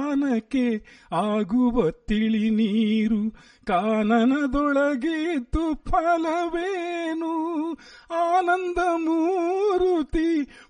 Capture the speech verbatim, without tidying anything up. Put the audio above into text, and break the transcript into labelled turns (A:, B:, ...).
A: ಪಾನಕ್ಕೆ ಆಗುವ ತಿಳಿ ನೀರು ಕಾನನದೊಳಗಿದ್ದು ಫಲವೇನು. ಆನಂದ ಮೂರುತಿ